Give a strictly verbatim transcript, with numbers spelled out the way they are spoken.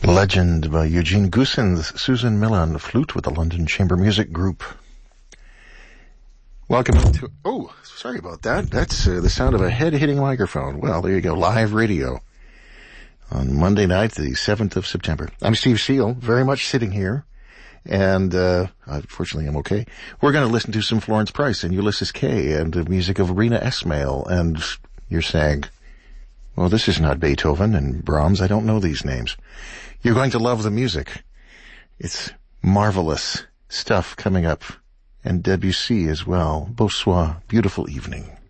Legend by Eugene Goossens, Susan Miller on the flute with the London Chamber Music Group. Welcome to... Oh, sorry about that. That's uh, the sound of a head hitting a microphone. Well, there you go. Live radio on Monday night, the seventh of September. I'm Steve Seal, very much sitting here. And, uh, unfortunately I'm okay. We're going to listen to some Florence Price and Ulysses Kay and the music of Rena Esmail. And you're saying, well, this is not Beethoven and Brahms. I don't know these names. You're going to love the music. It's marvelous stuff coming up. And Debussy as well. Bonsoir. Beautiful evening.